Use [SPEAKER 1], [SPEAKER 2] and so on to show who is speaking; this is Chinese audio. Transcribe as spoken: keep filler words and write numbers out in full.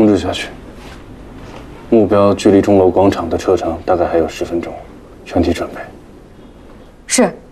[SPEAKER 1] 通知下去。目标距离钟楼广场的车程大概还有十分钟，全体准备。
[SPEAKER 2] 是。